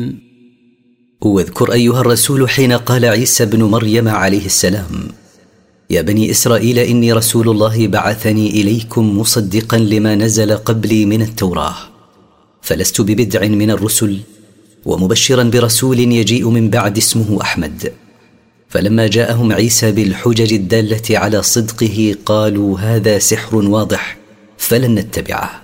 واذكر أيها الرسول حين قال عيسى بن مريم عليه السلام: يا بني إسرائيل إني رسول الله بعثني إليكم مصدقا لما نزل قبلي من التوراة، فلست ببدع من الرسل، ومبشرا برسول يجيء من بعد اسمه أحمد. فلما جاءهم عيسى بالحجج الدالة على صدقه قالوا: هذا سحر واضح، فلن نتبعه.